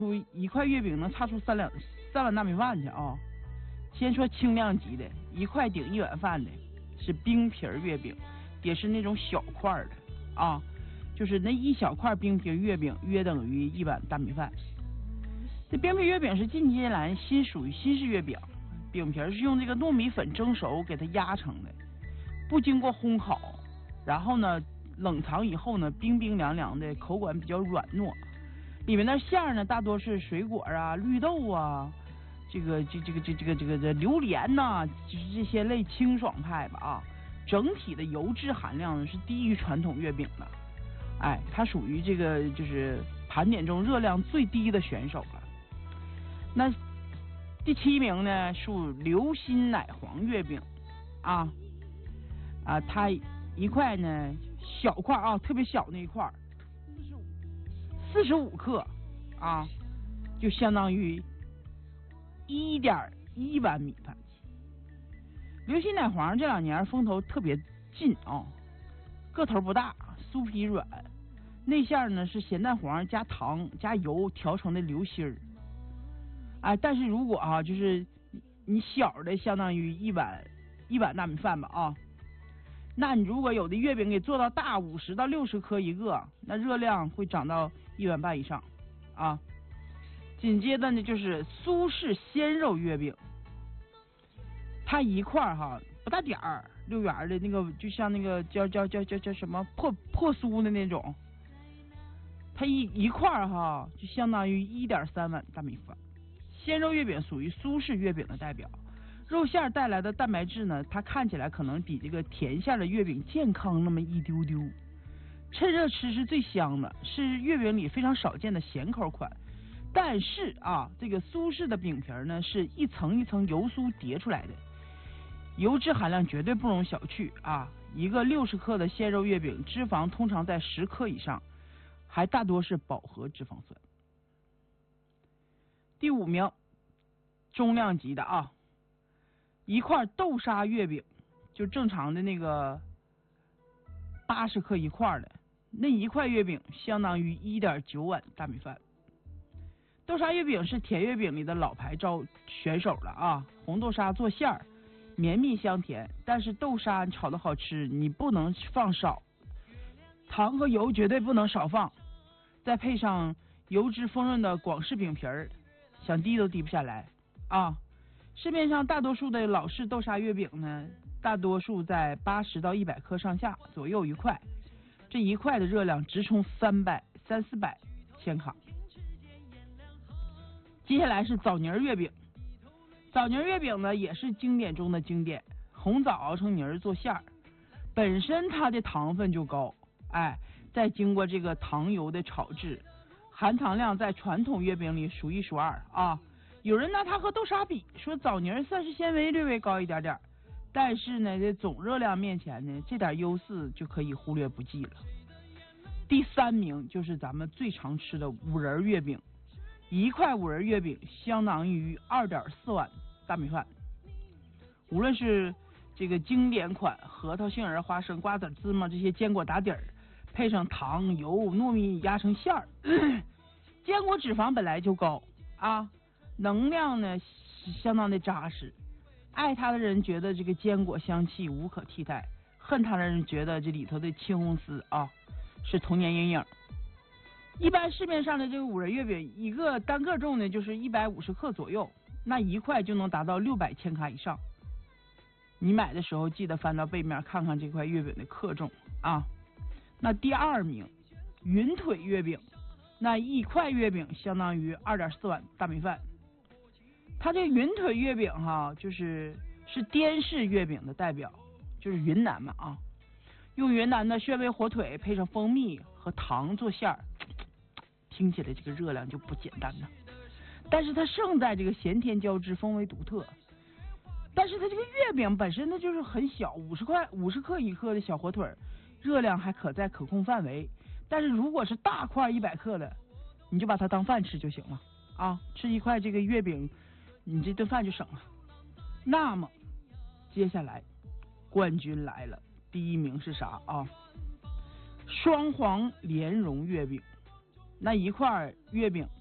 一块月饼能差出3碗大米饭去啊！先说轻量级的，一块顶1碗饭的是冰皮月饼，也是那种小块的啊，就是那一小块冰皮月饼约等于1碗大米饭。这冰皮月饼是近些来属于新式月饼，饼皮是用这个糯米粉蒸熟给它压成的，不经过烘烤，然后呢冷藏以后呢冰冰凉凉的，口感比较软糯。里面的馅呢大多是水果啊、绿豆啊、这个榴莲呐，就是这些类清爽派吧啊。整体的油脂含量呢是低于传统月饼的，哎，它属于这个就是盘点中热量最低的选手了。那第7名呢属流心奶黄月饼啊，它一块呢小块啊，特别小那一块45克啊，就相当于1.1碗米饭。流心奶黄这2年风头特别劲啊，个头不大，酥皮软，内馅呢是咸蛋黄加糖加油调成的流心儿。哎，但是如果就是你小的相当于一碗大米饭吧啊，那你如果有的月饼给做到大50到60克一个，那热量会涨到1碗半以上啊。紧接着呢就是苏式鲜肉月饼，它一块不大点儿，6元的那个就像那个叫什么破酥的那种，它一块就相当于1.3碗大米饭。鲜肉月饼属于苏式月饼的代表，肉馅带来的蛋白质呢，它看起来可能比这个甜馅的月饼健康那么一丢丢。趁热吃是最香的，是月饼里非常少见的咸口款。但是这个苏式的饼皮呢，是一层一层油酥叠出来的，油脂含量绝对不容小觑啊！一个60克的鲜肉月饼，脂肪通常在10克以上，还大多是饱和脂肪酸。第5名，中量级的一块豆沙月饼，就正常的那个80克一块的，那一块月饼相当于1.9碗大米饭。豆沙月饼是甜月饼里的老牌选手了啊！红豆沙做馅儿，绵密香甜，但是豆沙炒的好吃，你不能放少，糖和油绝对不能少放，再配上油脂丰润的广式饼皮儿，想低都低不下来啊！市面上大多数的老式豆沙月饼呢，大多数在80到100克上下左右一块，这一块的热量直冲300、400千卡。接下来是枣泥月饼，枣泥月饼呢也是经典中的经典，红枣熬成泥做馅儿，本身它的糖分就高，再经过这个糖油的炒制，含糖量在传统月饼里数1数2啊。有人拿它和豆沙比，说枣泥膳食纤维略微高一点点，但是呢，在总热量面前呢，这点优势就可以忽略不计了。第3名就是咱们最常吃的五仁月饼，一块五仁月饼相当于2.4碗大米饭。无论是这个经典款核桃、杏仁、花生、瓜子、芝麻这些坚果打底儿，配上糖油糯米压成馅儿，坚果脂肪本来就高能量呢相当的扎实，爱它的人觉得这个坚果香气无可替代，恨它的人觉得这里头的青红丝是童年阴影。一般市面上的这个五仁月饼，一个单个重呢就是150克左右，那一块就能达到600千卡以上。你买的时候记得翻到背面看看这块月饼的克重那第2名云腿月饼，那一块月饼相当于2.4碗大米饭。它这云腿月饼是滇式月饼的代表，就是云南嘛用云南的宣威火腿配上蜂蜜和糖做馅儿，听起来这个热量就不简单了。但是它胜在这个咸甜交织，风味独特。但是它这个月饼本身它就是很小，50克一颗的小火腿，热量还在可控范围。但是如果是大块100克的，你就把它当饭吃就行了吃一块这个月饼，你这顿饭就省了。那么接下来冠军来了，第1名是啥双黄莲蓉月饼。那一块月饼